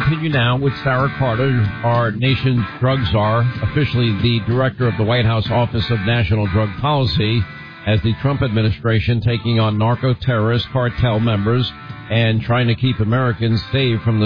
continue now with Sarah Carter, our nation's drug czar, officially the director of the White House Office of National Drug Policy, as the Trump administration taking on narco-terrorist cartel members and trying to keep Americans saved from the